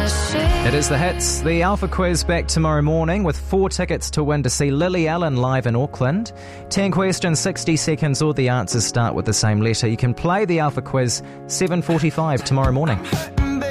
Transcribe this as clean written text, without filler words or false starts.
It is the hits. The Alpha Quiz back tomorrow morning with 4 tickets to win to see Lily Allen live in Auckland. 10 questions, 60 seconds, all the answers start with the same letter. You can play the Alpha Quiz 7:45 tomorrow morning.